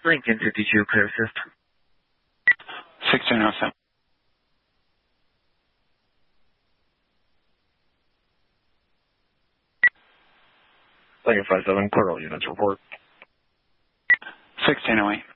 Lincoln 52, clear assist. 1607. Lincoln 57, clear all units report. 1608.